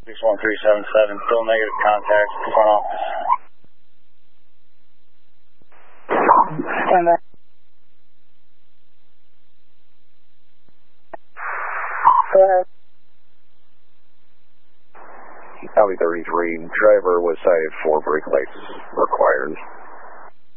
61377, still negative contact, front office. Stand by. Go ahead. Alley 33, driver was cited for brake lights required.